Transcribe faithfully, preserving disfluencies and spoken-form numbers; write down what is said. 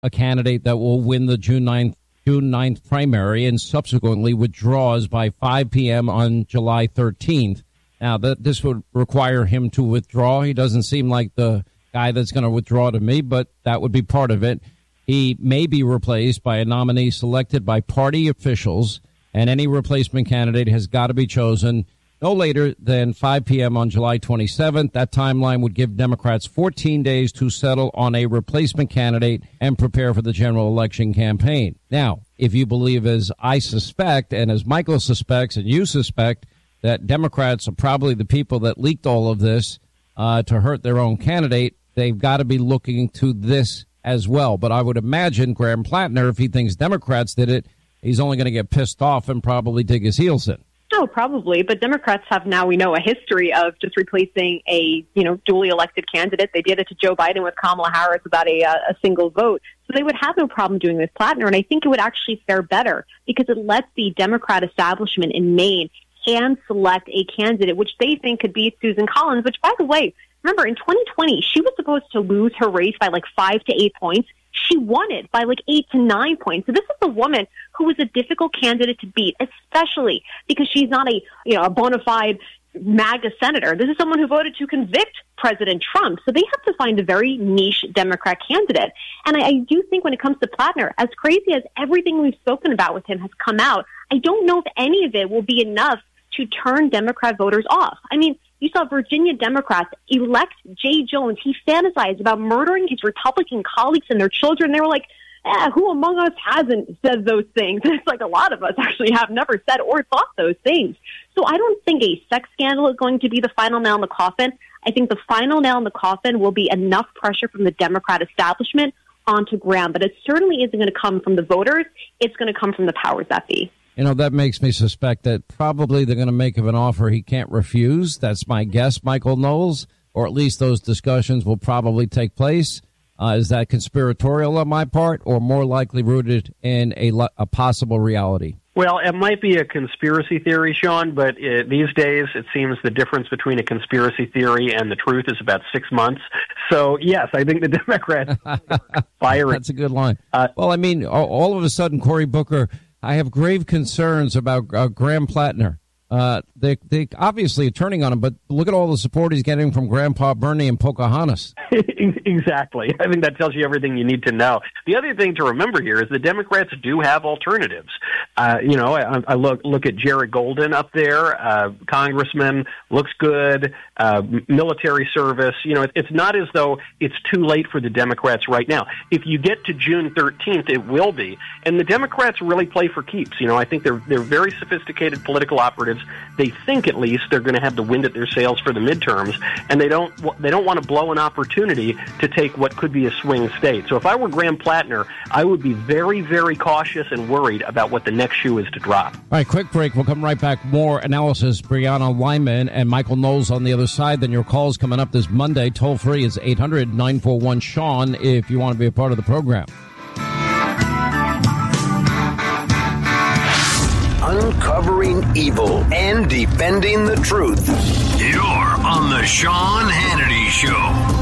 a candidate that will win the June ninth, June ninth primary and subsequently withdraws by five p.m. on July thirteenth. Now, that this would require him to withdraw. He doesn't seem like the guy that's going to withdraw to me, but that would be part of it. He may be replaced by a nominee selected by party officials, and any replacement candidate has got to be chosen no later than five p.m. on July twenty-seventh. That timeline would give Democrats fourteen days to settle on a replacement candidate and prepare for the general election campaign. Now, if you believe, as I suspect, and as Michael suspects, and you suspect, that Democrats are probably the people that leaked all of this uh, to hurt their own candidate, they've got to be looking to this as well. But I would imagine Graham Plattner, if he thinks Democrats did it, he's only going to get pissed off and probably dig his heels in. No, probably. But Democrats have now, we know, a history of just replacing a, you know, duly elected candidate. They did it to Joe Biden with Kamala Harris without a, a single vote. So they would have no problem doing this Plattner. And I think it would actually fare better because it lets the Democrat establishment in Maine hand select a candidate, which they think could be Susan Collins, which, by the way, remember, in twenty twenty, she was supposed to lose her race by like five to eight points. She won it by like eight to nine points. So this is a woman who was a difficult candidate to beat, especially because she's not a, you know, a bona fide MAGA senator. This is someone who voted to convict President Trump. So they have to find a very niche Democrat candidate. And I, I do think when it comes to Plattner, as crazy as everything we've spoken about with him has come out, I don't know if any of it will be enough to turn Democrat voters off. I mean, you saw Virginia Democrats elect Jay Jones. He fantasized about murdering his Republican colleagues and their children. They were like, eh, who among us hasn't said those things? It's like a lot of us actually have never said or thought those things. So I don't think a sex scandal is going to be the final nail in the coffin. I think the final nail in the coffin will be enough pressure from the Democrat establishment onto Graham. But it certainly isn't going to come from the voters. It's going to come from the powers that be. You know, that makes me suspect that probably they're going to make him an offer he can't refuse. That's my guess, Michael Knowles, or at least those discussions will probably take place. Uh, is that conspiratorial on my part or more likely rooted in a, a possible reality? Well, it might be a conspiracy theory, Sean, but uh, these days it seems the difference between a conspiracy theory and the truth is about six months. So, yes, I think the Democrats are firing. That's a good line. Uh, well, I mean, all of a sudden, Cory Booker, I have grave concerns about uh, Graham Plattner. Uh, they, they obviously are turning on him, but look at all the support he's getting from Grandpa Bernie and Pocahontas. Exactly. I think that tells you everything you need to know. The other thing to remember here is the Democrats do have alternatives. Uh, you know, I, I look look at Jared Golden up there, uh, congressman, looks good, uh, military service. You know, it, it's not as though it's too late for the Democrats right now. If you get to June thirteenth, it will be. And the Democrats really play for keeps. You know, I think they're they're very sophisticated political operatives. They think at least they're going to have the wind at their sails for the midterms, and they don't they don't want to blow an opportunity to take what could be a swing state. So if I were Graham Plattner, I would be very, very cautious and worried about what the next shoe is to drop. All right, quick break. We'll come right back. More analysis. Brianna Lyman and Michael Knowles on the other side. Then your calls coming up this Monday. Toll free is eight hundred nine four one Sean if you want to be a part of the program. Uncovering evil and defending the truth. You're on the Sean Hannity Show.